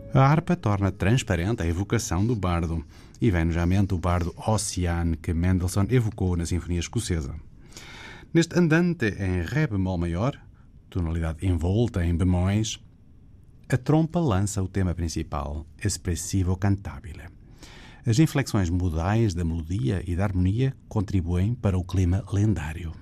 A harpa torna transparente a evocação do bardo e vem-nos à mente o bardo Ossian que Mendelssohn evocou na Sinfonia Escocesa. Neste andante em Ré bemol maior, tonalidade envolta em bemóis, a trompa lança o tema principal, Espressivo Cantabile. As inflexões modais da melodia e da harmonia contribuem para o clima lendário.